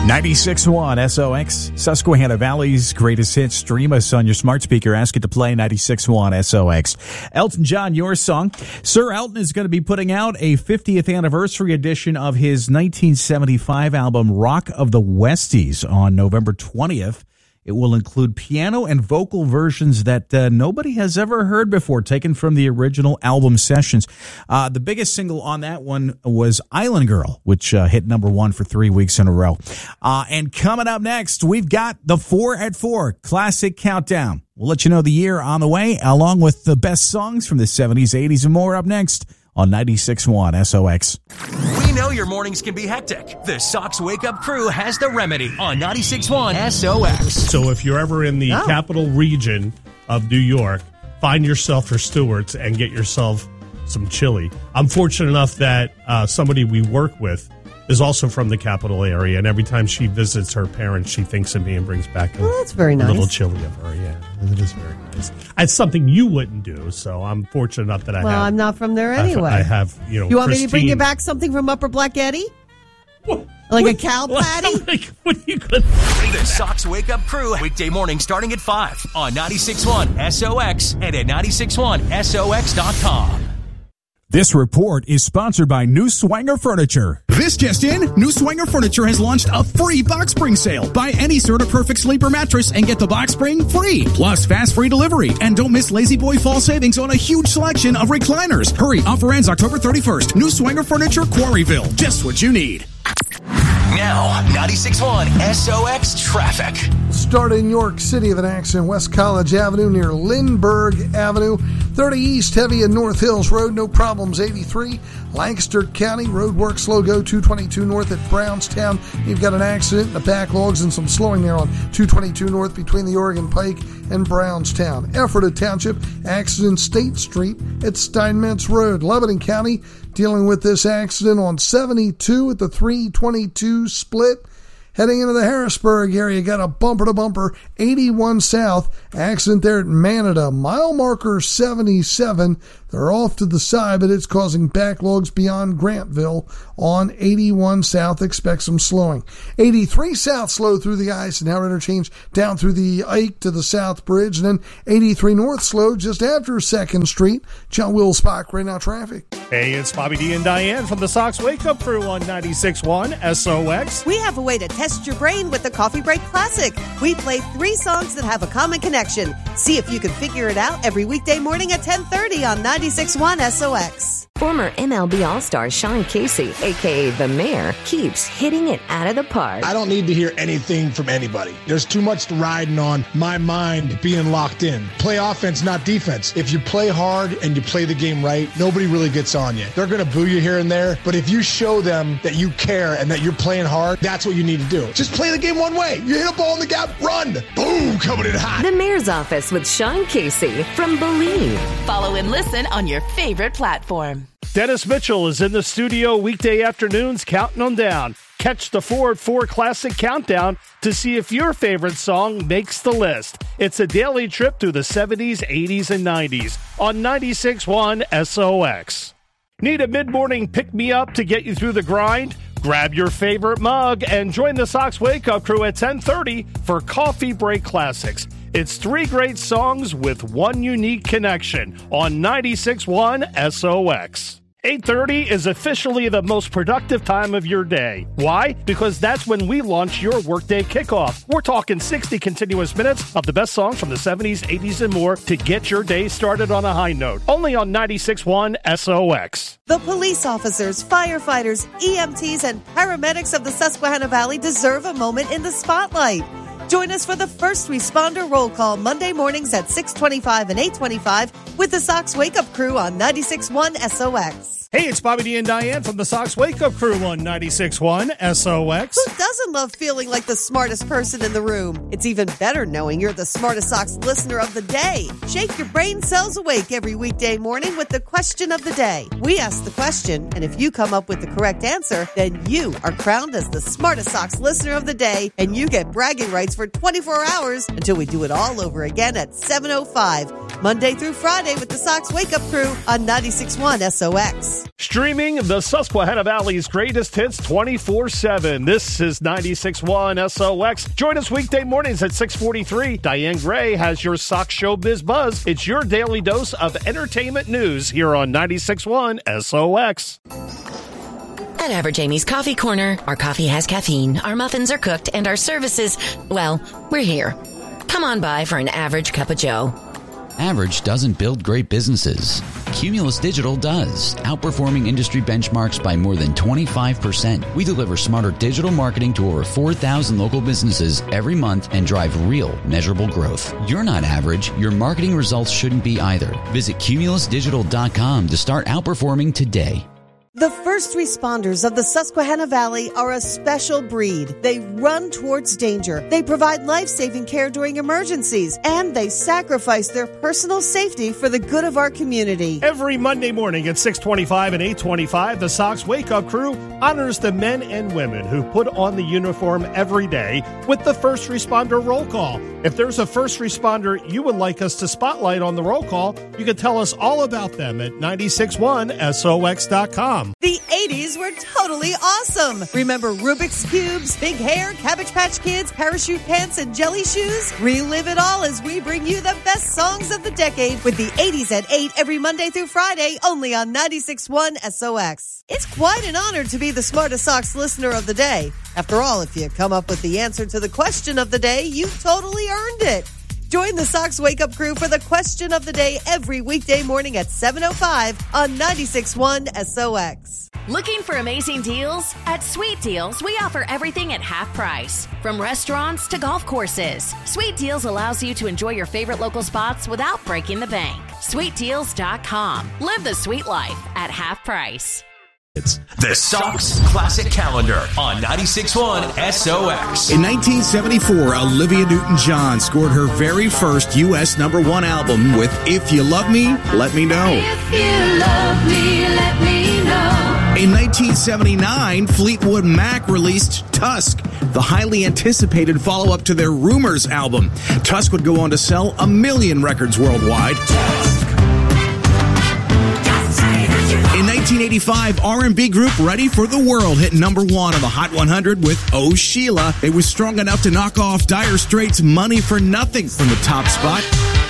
96.1 SOX, Susquehanna Valley's greatest hits. Stream us on your smart speaker. Ask it to play 96.1 SOX. Elton John, your song. Sir Elton is going to be putting out a 50th anniversary edition of his 1975 album Rock of the Westies on November 20th. It will include piano and vocal versions that nobody has ever heard before, taken from the original album sessions. The biggest single on that one was Island Girl, which hit number 1 for 3 weeks in a row. And coming up next, we've got the 4 at 4 Classic Countdown. We'll let you know the year on the way, along with the best songs from the 70s, 80s, and more up next on 96.1 SOX. We know your mornings can be hectic. The Sox Wake Up Crew has the remedy on 96.1 SOX. So if you're ever in the capital region of New York, find yourself for Stewart's and get yourself some chili. I'm fortunate enough that somebody we work with is also from the capital area, and every time she visits her parents, she thinks of me and brings back that's very nice. A little chili of her. Yeah, it is very nice. It's something you wouldn't do, so I'm fortunate enough that I have. Well, I'm not from there anyway. I have, You want me to bring you back something from Upper Black Eddy? Like a cow patty? What are you going to do? The Sox Wake Up Crew, weekday morning starting at 5 on 96.1 SOX and at 96.1SOX.com. This report is sponsored by New Swanger Furniture. This just in, New Swanger Furniture has launched a free box spring sale. Buy any Serta Perfect Sleeper mattress and get the box spring free. Plus fast free delivery. And don't miss Lazy Boy fall savings on a huge selection of recliners. Hurry, offer ends October 31st. New Swanger Furniture, Quarryville. Just what you need. Now, 96.1 SOX traffic. Start in York City of an accident, West College Avenue near Lindbergh Avenue. 30 East, heavy in North Hills Road, no problems. 83, Lancaster County, road work slow go. 222 North at Brownstown. You've got an accident in the backlogs and some slowing there on 222 North between the Oregon Pike and Brownstown. Ephrata Township, accident State Street at Steinmetz Road. Lebanon County, dealing with this accident on 72 at the 322 split. Heading into the Harrisburg area, got a bumper-to-bumper 81 South. Accident there at Manada. Mile marker 77. They're off to the side, but it's causing backlogs beyond Grantville on 81 South. Expect some slowing. 83 South slow through the Eisenhower interchange down through the Ike to the South Bridge. And then 83 North slow just after 2nd Street. John Will Spock right now traffic. Hey, it's Bobby D and Diane from the Sox Wake Up Crew on 96.1 SOX. We have a way to test your brain with the Coffee Break Classic. We play 3 songs that have a common connection. See if you can figure it out every weekday morning at 10:30 on 96.1 SOX. Former MLB All-Star Sean Casey, a.k.a. The Mayor, keeps hitting it out of the park. I don't need to hear anything from anybody. There's too much riding on my mind being locked in. Play offense, not defense. If you play hard and you play the game right, nobody really gets on you. They're going to boo you here and there, but if you show them that you care and that you're playing hard, that's what you need to do. Just play the game one way. You hit a ball in the gap, run. Boom, coming in hot. The Mayor's Office with Sean Casey from Believe. Follow and listen on your favorite platform. Dennis Mitchell is in the studio weekday afternoons counting them down. Catch the 4 at 4 Classic Countdown to see if your favorite song makes the list. It's a daily trip through the 70s, 80s, and 90s on 96.1 SOX. Need a mid-morning pick-me-up to get you through the grind? Grab your favorite mug and join the Sox Wake Up Crew at 10:30 for Coffee Break Classics. It's 3 great songs with 1 unique connection on 96.1 SOX. 8:30 is officially the most productive time of your day. Why? Because that's when we launch your workday kickoff. We're talking 60 continuous minutes of the best songs from the 70s, 80s, and more to get your day started on a high note. Only on 96.1 SOX. The police officers, firefighters, EMTs, and paramedics of the Susquehanna Valley deserve a moment in the spotlight. Join us for the First Responder Roll Call Monday mornings at 6:25 and 8:25 with the Sox Wake Up Crew on 96.1 SOX. Hey, it's Bobby D and Diane from the Sox Wake Up Crew on 96.1 SOX. Who doesn't love feeling like the smartest person in the room? It's even better knowing you're the smartest Sox listener of the day. Shake your brain cells awake every weekday morning with the question of the day. We ask the question, and if you come up with the correct answer, then you are crowned as the smartest Sox listener of the day, and you get bragging rights for 24 hours until we do it all over again at 7:05, Monday through Friday with the Sox Wake Up Crew on 96.1 SOX. Streaming the Susquehanna Valley's greatest hits 24/7. This is 96.1 SOX. Join us weekday mornings at 6:43. Diane Gray has your Sox Showbiz Buzz. It's your daily dose of entertainment news here on 96.1 SOX. At Average Amy's Coffee Corner, our coffee has caffeine, our muffins are cooked, and our services, well, we're here. Come on by for an average cup of joe. Average doesn't build great businesses. Cumulus Digital does, outperforming industry benchmarks by more than 25%. We deliver smarter digital marketing to over 4,000 local businesses every month and drive real, measurable growth. You're not average. Your marketing results shouldn't be either. Visit cumulusdigital.com to start outperforming today. The first responders of the Susquehanna Valley are a special breed. They run towards danger. They provide life-saving care during emergencies, and they sacrifice their personal safety for the good of our community. Every Monday morning at 6:25 and 8:25, the Sox Wake Up Crew honors the men and women who put on the uniform every day with the first responder roll call. If there's a first responder you would like us to spotlight on the roll call, you can tell us all about them at 961SOX.com. The 80s were totally awesome. Remember Rubik's Cubes, big hair, Cabbage Patch Kids, parachute pants, and jelly shoes? Relive it all as we bring you the best songs of the decade with the 80s at 8 every Monday through Friday, only on 96.1 SOX. It's quite an honor to be the Smartest Sox listener of the day. After all, if you come up with the answer to the question of the day, you've totally earned it. Join the Sox Wake Up Crew for the question of the day every weekday morning at 7:05 on 96.1 SOX. Looking for amazing deals? At Sweet Deals, we offer everything at half price. From restaurants to golf courses, Sweet Deals allows you to enjoy your favorite local spots without breaking the bank. SweetDeals.com. Live the sweet life at half price. The Sox Classic Calendar on 96.1 SOX. In 1974, Olivia Newton-John scored her very first U.S. #1 album with If You Love Me, Let Me Know. If you love me, let me know. In 1979, Fleetwood Mac released Tusk, the highly anticipated follow-up to their Rumors album. Tusk would go on to sell 1 million records worldwide. In 1985, R&B group Ready for the World hit #1 on the Hot 100 with Oh Sheila. It was strong enough to knock off Dire Straits' Money for Nothing from the top spot.